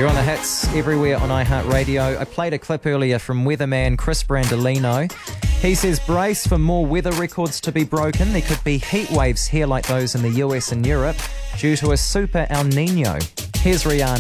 You're on the hits everywhere on iHeartRadio. I played a clip earlier from weatherman Chris Brandolino. He says brace for more weather records to be broken. There could be heat waves here like those in the US and Europe due to a super El Nino. Here's Rihanna.